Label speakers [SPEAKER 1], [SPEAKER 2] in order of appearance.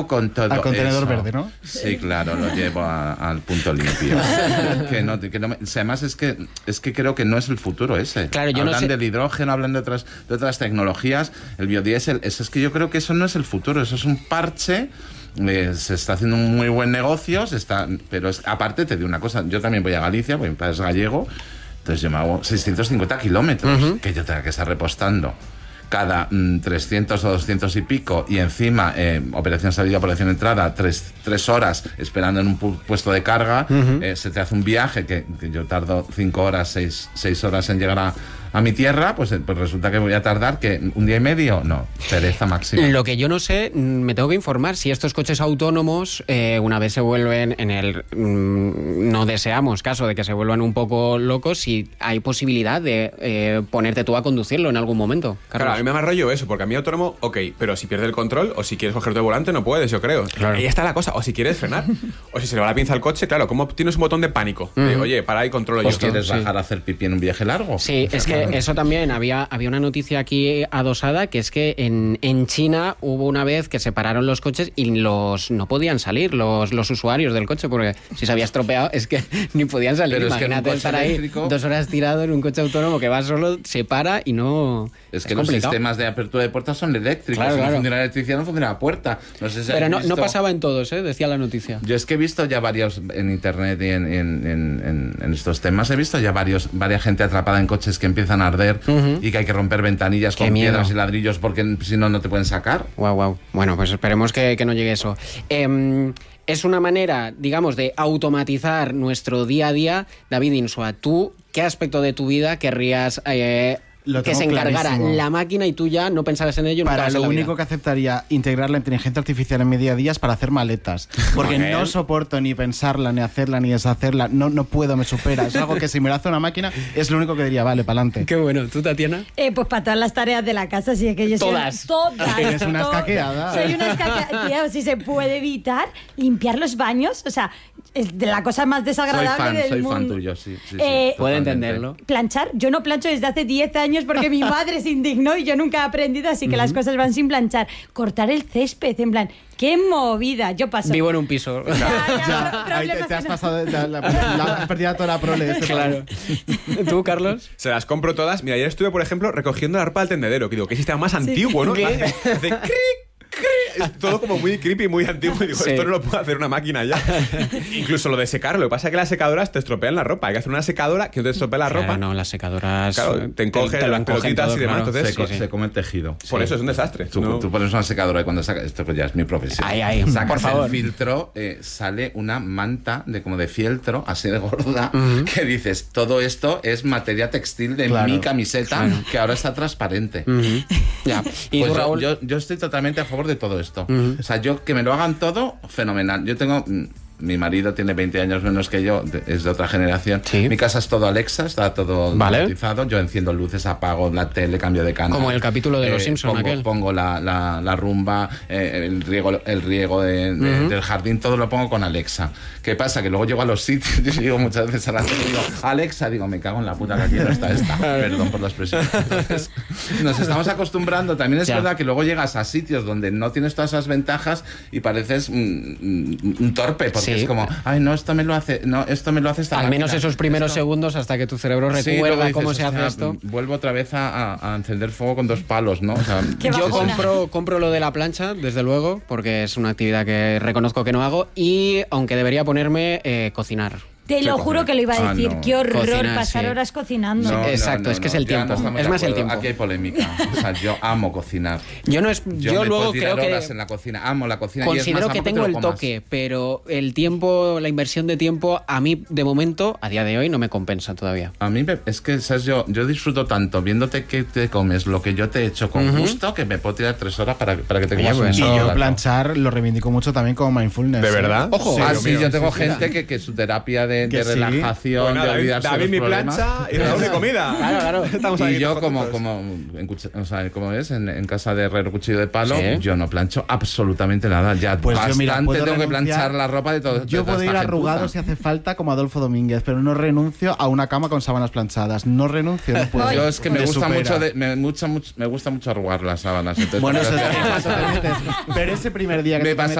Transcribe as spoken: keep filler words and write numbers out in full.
[SPEAKER 1] llevo con todo
[SPEAKER 2] al contenedor
[SPEAKER 1] eso.
[SPEAKER 2] verde, ¿no?
[SPEAKER 1] Sí, claro, lo llevo a, al punto limpio. que no, que no me, además es que es que creo que no es el futuro ese.
[SPEAKER 3] Claro, yo
[SPEAKER 1] hablan
[SPEAKER 3] no sé...
[SPEAKER 1] del hidrógeno, hablan de otras de otras tecnologías, el biodiesel, eso es que yo creo que eso no es el futuro, eso es un parche. Eh, se está haciendo un muy buen negocio, se está, pero es, aparte te digo una cosa, yo también voy a Galicia, porque mi padre es gallego, entonces yo me hago seiscientos cincuenta kilómetros uh-huh. que yo tenga que estar repostando cada mm, trescientos o doscientos y pico, y encima eh, operación salida, operación entrada, tres, tres horas esperando en un pu- puesto de carga, uh-huh. eh, se te hace un viaje que, que yo tardo cinco horas, seis, seis horas en llegar a, a mi tierra, pues, pues resulta que voy a tardar que un día y medio, no, pereza máxima.
[SPEAKER 3] Lo que yo no sé, me tengo que informar si estos coches autónomos, eh, una vez se vuelven en el, mmm, no deseamos caso de que se vuelvan un poco locos, si hay posibilidad de eh, ponerte tú a conducirlo en algún momento, Carlos.
[SPEAKER 4] Claro, a mí me da más rollo eso, porque a mí autónomo, ok, pero si pierdes el control o si quieres cogerte el volante no puedes, yo creo.
[SPEAKER 3] Claro.
[SPEAKER 4] Ahí está la cosa, o si quieres frenar, o si se le va la pinza al coche, claro, ¿cómo tienes un botón de pánico? Uh-huh. De, oye, para y controlo
[SPEAKER 1] pues
[SPEAKER 4] yo.
[SPEAKER 1] ¿quieres
[SPEAKER 4] sí.
[SPEAKER 1] bajar a hacer pipí en un viaje largo?
[SPEAKER 3] Sí, es que eso también, había, había una noticia aquí adosada, que es que en, en China hubo una vez que se pararon los coches y los no podían salir los, los usuarios del coche, porque si se había estropeado es que ni podían salir.
[SPEAKER 1] Pero
[SPEAKER 3] imagínate
[SPEAKER 1] es que
[SPEAKER 3] estar
[SPEAKER 1] eléctrico...
[SPEAKER 3] ahí dos horas tirado en un coche autónomo que va solo, se para y no...
[SPEAKER 1] Es que
[SPEAKER 3] es
[SPEAKER 1] los
[SPEAKER 3] complicado.
[SPEAKER 1] sistemas de apertura de puertas son eléctricos.
[SPEAKER 3] Claro,
[SPEAKER 1] si
[SPEAKER 3] claro.
[SPEAKER 1] no funciona la electricidad, no funciona la puerta. No sé si
[SPEAKER 3] Pero no,
[SPEAKER 1] visto...
[SPEAKER 3] no pasaba en todos, ¿eh? Decía la noticia.
[SPEAKER 1] Yo es que he visto ya varios en internet y en, en, en, en estos temas, he visto ya varios varias gente atrapada en coches que empiezan a arder uh-huh. y que hay que romper ventanillas
[SPEAKER 3] Qué
[SPEAKER 1] con
[SPEAKER 3] miedo.
[SPEAKER 1] piedras y ladrillos porque si no, no te pueden sacar.
[SPEAKER 3] Guau, guau. Bueno, pues esperemos que, que no llegue eso. Eh, es una manera, digamos, de automatizar nuestro día a día. David Insua, ¿tú qué aspecto de tu vida querrías... Eh,
[SPEAKER 2] Lo
[SPEAKER 3] que se encargara
[SPEAKER 2] clarísimo.
[SPEAKER 3] la máquina y tú ya no pensaras en ello?
[SPEAKER 2] Para
[SPEAKER 3] nunca
[SPEAKER 2] lo
[SPEAKER 3] en la
[SPEAKER 2] único
[SPEAKER 3] vida.
[SPEAKER 2] que aceptaría integrar la inteligencia artificial en mi día a día es para hacer maletas. Porque
[SPEAKER 3] Joder.
[SPEAKER 2] no soporto ni pensarla, ni hacerla, ni deshacerla. No, no puedo, me supera. Es algo que si me lo hace una máquina es lo único que diría, vale, para adelante.
[SPEAKER 3] Qué bueno. ¿Tú, Tatiana?
[SPEAKER 5] Eh, pues para todas las tareas de la casa, sí, es que yo soy-
[SPEAKER 3] Todas.
[SPEAKER 5] Todas.
[SPEAKER 2] Eres una
[SPEAKER 5] todas.
[SPEAKER 2] escaqueada.
[SPEAKER 5] Soy una escaqueada. Tío, si se puede evitar limpiar los baños, o sea, es de la cosa más
[SPEAKER 1] Soy
[SPEAKER 5] desagradable
[SPEAKER 1] fan,
[SPEAKER 5] del
[SPEAKER 1] soy
[SPEAKER 5] mundo.
[SPEAKER 1] fan tuyo, sí. sí, sí
[SPEAKER 5] Eh,
[SPEAKER 3] Puedo
[SPEAKER 1] totalmente.
[SPEAKER 3] entenderlo.
[SPEAKER 5] Planchar, yo no plancho desde hace diez años porque mi madre se indignó y yo nunca he aprendido, así que uh-huh. las cosas van sin planchar. Cortar el césped, en plan, qué movida, yo paso.
[SPEAKER 3] Vivo en un piso.
[SPEAKER 5] Ya, ya,
[SPEAKER 2] Ya,
[SPEAKER 5] pro-
[SPEAKER 2] ahí te, te has
[SPEAKER 5] problemas
[SPEAKER 2] pasado, la, la, la, has perdido toda la prole de este
[SPEAKER 3] Claro.
[SPEAKER 2] país.
[SPEAKER 3] ¿Tú, Carlos?
[SPEAKER 4] Se las compro todas. Mira, ayer estuve, por ejemplo, recogiendo la arpa del tendedero, que digo, qué sistema más antiguo, ¿no?
[SPEAKER 3] ¿Qué?
[SPEAKER 4] Hace, hace cric, cric. Es todo como muy creepy, muy antiguo. Y digo,
[SPEAKER 3] Sí.
[SPEAKER 4] esto no lo puede hacer una máquina ya. Incluso lo de secar. Lo que pasa es que las secadoras te estropean la ropa. Hay que hacer una secadora que no te estropee la
[SPEAKER 3] Claro,
[SPEAKER 4] ropa.
[SPEAKER 3] no, las secadoras...
[SPEAKER 4] Claro, te encoge
[SPEAKER 3] lo
[SPEAKER 4] las
[SPEAKER 3] encogen
[SPEAKER 4] pelotitas
[SPEAKER 3] todo,
[SPEAKER 4] y demás,
[SPEAKER 3] claro.
[SPEAKER 4] entonces-
[SPEAKER 1] Se, co-
[SPEAKER 3] Sí, sí.
[SPEAKER 1] se come el tejido.
[SPEAKER 4] Por
[SPEAKER 3] Sí.
[SPEAKER 4] eso es un desastre.
[SPEAKER 1] Tú,
[SPEAKER 4] No-
[SPEAKER 1] tú pones una secadora y cuando sacas, esto pues ya es mi profesión.
[SPEAKER 3] Ay, ay,
[SPEAKER 1] sacas
[SPEAKER 3] por favor.
[SPEAKER 1] el filtro, eh, sale una manta de como de fieltro, así de gorda,
[SPEAKER 3] Uh-huh.
[SPEAKER 1] que dices, todo esto es materia textil de
[SPEAKER 2] Claro.
[SPEAKER 1] mi camiseta, que ahora está transparente.
[SPEAKER 3] Uh-huh. Ya. ¿Y
[SPEAKER 1] Pues
[SPEAKER 3] tú,
[SPEAKER 1] yo,
[SPEAKER 3] Raúl?
[SPEAKER 1] yo, yo estoy totalmente a favor de todo esto.
[SPEAKER 3] Uh-huh.
[SPEAKER 1] O sea, yo que me lo hagan todo, fenomenal. Yo tengo... mm, Mi marido tiene veinte años menos que yo, de- es de otra generación.
[SPEAKER 3] Sí.
[SPEAKER 1] Mi casa es todo Alexa, está todo
[SPEAKER 3] Vale.
[SPEAKER 1] automatizado. Yo enciendo luces, apago la tele, cambio de canal.
[SPEAKER 3] Como el capítulo de Los
[SPEAKER 1] Eh,
[SPEAKER 3] Simpson,
[SPEAKER 1] pongo,
[SPEAKER 3] aquel.
[SPEAKER 1] Pongo la, la, la rumba, eh, el riego, el riego de- de-
[SPEAKER 3] Ujú.
[SPEAKER 1] del jardín, todo lo pongo con Alexa. ¿Qué pasa? Que luego llego a los sitios y digo muchas veces a la tele, digo, Alexa, digo, me cago en la puta que aquí no está esta. Perdón por la expresión. Entonces, nos estamos acostumbrando. También es
[SPEAKER 3] Ya.
[SPEAKER 1] verdad que luego llegas a sitios donde no tienes todas esas ventajas y pareces un, un- un torpe, porque
[SPEAKER 3] Sí.
[SPEAKER 1] es como, ay, no, esto me lo hace, no, esto me lo hace esta
[SPEAKER 3] Al menos
[SPEAKER 1] máquina.
[SPEAKER 3] esos primeros
[SPEAKER 1] Esto-
[SPEAKER 3] segundos hasta que tu cerebro
[SPEAKER 1] Sí,
[SPEAKER 3] recuerda
[SPEAKER 1] luego
[SPEAKER 3] cómo
[SPEAKER 1] dices,
[SPEAKER 3] se hace
[SPEAKER 1] "Hostia,
[SPEAKER 3] esto.
[SPEAKER 1] Vuelvo otra vez a, a- a encender fuego con dos palos, ¿no? O sea,
[SPEAKER 5] Qué
[SPEAKER 3] Yo
[SPEAKER 5] bajona.
[SPEAKER 3] compro, compro lo de la plancha, desde luego, porque es una actividad que reconozco que no hago y aunque debería ponerme eh, cocinar.
[SPEAKER 5] Te
[SPEAKER 1] Sí,
[SPEAKER 5] lo
[SPEAKER 1] cocinar.
[SPEAKER 5] juro que lo iba a
[SPEAKER 1] Ah,
[SPEAKER 5] decir.
[SPEAKER 1] no.
[SPEAKER 5] Qué horror
[SPEAKER 3] Cocinar,
[SPEAKER 5] pasar
[SPEAKER 3] sí.
[SPEAKER 5] horas cocinando.
[SPEAKER 1] No,
[SPEAKER 3] Exacto,
[SPEAKER 1] no,
[SPEAKER 3] es que es
[SPEAKER 1] no,
[SPEAKER 3] el
[SPEAKER 1] ya
[SPEAKER 3] tiempo,
[SPEAKER 1] no estamos
[SPEAKER 3] es
[SPEAKER 1] de
[SPEAKER 3] más el
[SPEAKER 1] acuerdo.
[SPEAKER 3] tiempo.
[SPEAKER 1] Aquí hay polémica. O sea, yo amo cocinar.
[SPEAKER 3] Yo no es,
[SPEAKER 1] Yo,
[SPEAKER 3] yo,
[SPEAKER 1] me
[SPEAKER 3] luego
[SPEAKER 1] puedo tirar
[SPEAKER 3] creo
[SPEAKER 1] horas
[SPEAKER 3] que
[SPEAKER 1] en la cocina. Amo la cocina. y es
[SPEAKER 3] considero
[SPEAKER 1] más,
[SPEAKER 3] que
[SPEAKER 1] amo
[SPEAKER 3] tengo
[SPEAKER 1] te
[SPEAKER 3] el
[SPEAKER 1] lo comas.
[SPEAKER 3] toque, pero el tiempo, la inversión de tiempo a mí de momento, a día de hoy, no me compensa todavía.
[SPEAKER 1] A mí me- es que, ¿sabes? Yo, yo disfruto tanto viéndote que te comes lo que yo te he hecho con
[SPEAKER 3] Ujú.
[SPEAKER 1] gusto que me puedo tirar tres horas para, para que te
[SPEAKER 3] Oye,
[SPEAKER 1] comas
[SPEAKER 3] pues,
[SPEAKER 1] un
[SPEAKER 2] Y
[SPEAKER 3] No,
[SPEAKER 2] yo
[SPEAKER 1] plato.
[SPEAKER 2] planchar lo reivindico mucho también como mindfulness.
[SPEAKER 4] ¿De
[SPEAKER 2] ¿eh?
[SPEAKER 4] verdad?
[SPEAKER 3] Ojo.
[SPEAKER 1] Ah,
[SPEAKER 4] Dios
[SPEAKER 1] sí,
[SPEAKER 4] mío.
[SPEAKER 1] yo tengo
[SPEAKER 2] sí,
[SPEAKER 1] gente
[SPEAKER 2] sí.
[SPEAKER 1] que, que su terapia de,
[SPEAKER 2] Que
[SPEAKER 1] de
[SPEAKER 2] sí.
[SPEAKER 1] relajación,
[SPEAKER 4] Pues nada,
[SPEAKER 1] de
[SPEAKER 4] David,
[SPEAKER 1] olvidarse
[SPEAKER 4] David
[SPEAKER 1] de los
[SPEAKER 4] mi
[SPEAKER 1] problemas.
[SPEAKER 4] plancha y Raúl mi comida.
[SPEAKER 3] Claro, claro.
[SPEAKER 4] Estamos
[SPEAKER 1] Y
[SPEAKER 4] aquí
[SPEAKER 1] yo
[SPEAKER 4] todos
[SPEAKER 1] como,
[SPEAKER 4] juntos.
[SPEAKER 1] como, en, cuch- o sea, como es, en, en casa de herrero cuchillo de palo,
[SPEAKER 3] Sí.
[SPEAKER 1] yo no plancho absolutamente nada. Ya
[SPEAKER 2] Pues yo,
[SPEAKER 1] bastante
[SPEAKER 2] mira, puedo
[SPEAKER 1] tengo que
[SPEAKER 2] renunciar.
[SPEAKER 1] planchar la ropa de todo.
[SPEAKER 2] Yo
[SPEAKER 1] de toda
[SPEAKER 2] puedo ir
[SPEAKER 1] esta
[SPEAKER 2] arrugado
[SPEAKER 1] gentuza.
[SPEAKER 2] si hace falta como Adolfo Domínguez, pero no renuncio a una cama con sábanas planchadas. No renuncio, no puedo.
[SPEAKER 1] Yo es que me
[SPEAKER 2] Me
[SPEAKER 1] gusta
[SPEAKER 2] supera.
[SPEAKER 1] mucho, de- me, mucha, much- me gusta mucho arrugar las sábanas. Entonces,
[SPEAKER 2] Bueno, eso
[SPEAKER 1] para
[SPEAKER 2] es
[SPEAKER 1] hacer-
[SPEAKER 2] exacto, te metes. Pero ese primer día que
[SPEAKER 1] me
[SPEAKER 2] te
[SPEAKER 1] pasa